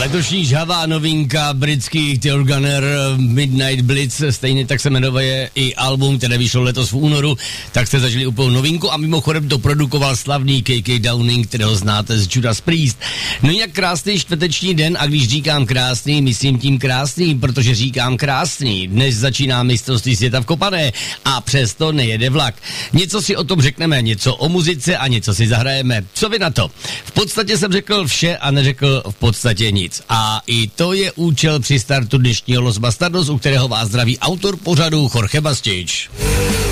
Letošní žhavá novinka britských The Organer Midnight Blitz, stejně tak se jmenuje i album, které vyšlo letos v únoru, tak jste zažili úplnou novinku a mimochodem to produkoval slavný KK Downing, kterého znáte z Judas Priest. No jak krásný čtvrteční den, a když říkám krásný, myslím tím krásný, protože říkám krásný. Dnes začíná mistrovství světa v kopané a přesto nejede vlak. Něco si o tom řekneme, něco o muzice a něco si zahrajeme. Co vy na to? V podstatě jsem řekl vše a neřekl v podstatě nic. A i to je účel při startu dnešního Los Bastardos, u kterého vás zdraví autor pořadu Jorge Bastič.